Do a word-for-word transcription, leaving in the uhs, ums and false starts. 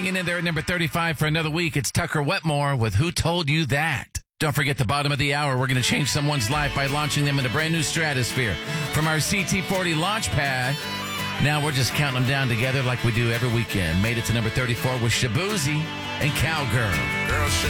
hanging in there at number thirty-five for another week. It's Tucker Wetmore with Who Told You That? Don't forget the bottom of the hour. We're going to change someone's life by launching them in a brand new stratosphere. From our C T forty launch pad, now we're just counting them down together like we do every weekend. Made it to number thirty-four with Shabuzi and Cowgirl. Girl,